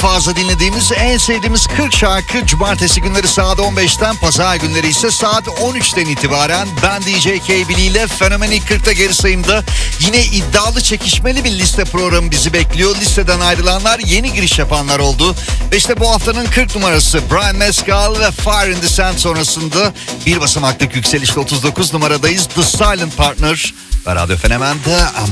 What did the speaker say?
fazla dinlediğimiz, en sevdiğimiz 40 şarkı cumartesi günleri saat 15'ten, pazar günleri ise saat 13'ten itibaren ben DJ K-Billy ile Fenomen ilk 40'ta geri sayımda. Yine iddialı, çekişmeli bir liste programı bizi bekliyor. Listeden ayrılanlar, yeni giriş yapanlar oldu. Ve işte bu haftanın 40 numarası Brian Mescal ve Fire in the Sand sonrasında bir basamaklık yükselişle 39 numaradayız. The Silent Partner ve Radyo Fenomen'de